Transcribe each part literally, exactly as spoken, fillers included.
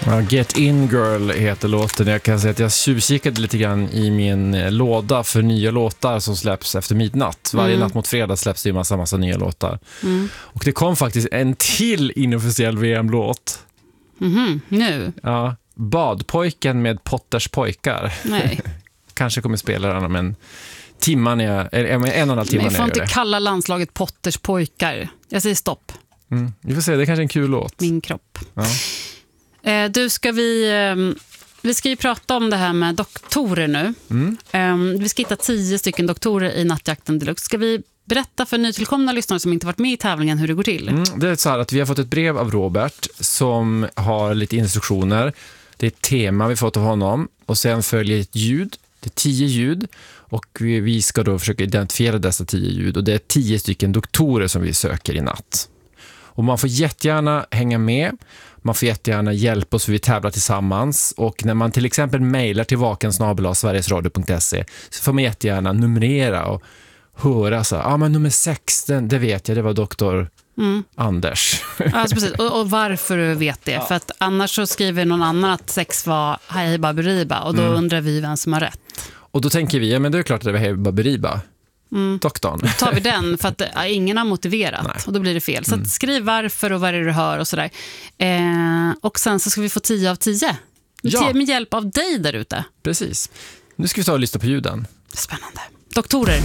Ja, Get In Girl heter låten. Jag kan säga att jag tjuvkikade lite grann i min låda för nya låtar som släpps efter midnatt. Varje mm. natt mot fredag släpps det ju massa, massa nya låtar. Mm. Och det kom faktiskt en till inofficiell V M-låt. Mhm, nu? Ja, Badpojken med Potters pojkar. Nej. Kanske kommer spela den om en timma när jag, eller en och en halv timme när jag får inte det. kalla landslaget Potters pojkar. Jag säger stopp. Mm. Vi får se, det är kanske en kul låt. Min kropp. Ja. Eh, du, ska vi... Eh, vi ska ju prata om det här med doktorer nu. Mm. Eh, vi ska hitta tio stycken doktorer i Nattjakten Deluxe. Ska vi berätta för nytillkomna lyssnare som inte varit med i tävlingen hur det går till? Mm, det är så här att vi har fått ett brev av Robert som har lite instruktioner. Det är ett tema vi fått av honom och sen följer ett ljud. Det är tio ljud och vi, vi ska då försöka identifiera dessa tio ljud och det är tio stycken doktorer som vi söker i natt. Och man får jättegärna hänga med. Man får jättegärna hjälpa oss för vi tävlar tillsammans. Och när man till exempel mejlar till vaken snabel-a sverigesradio punkt se så får man jättegärna numrera och höra så. Ja, ah, men nummer sexton, det vet jag, det var doktor mm. Anders. Alltså, precis. Och, och varför du vet det. Ja. För att annars så skriver någon annan att sex var Hej Baberiba och då mm. undrar vi vem som har rätt. Och då tänker vi, ja men det är klart att det var Hej Baberiba. Mm. Doktorn. Då tar vi den för att äh, ingen har motiverat. Nej. Och då blir det fel. Så mm. skriv varför och vad är det du hör och sådär. Eh, och sen så ska vi få tio av tio. Ja. Med hjälp av dig där ute. Precis. Nu ska vi ta och lyssna på ljuden. Spännande. Doktorer.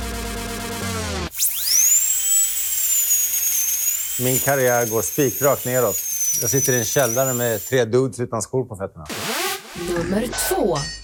Min karriär går spikrakt neråt. Jag sitter i en källare med tre dudes utan skor på fötterna. Nummer två.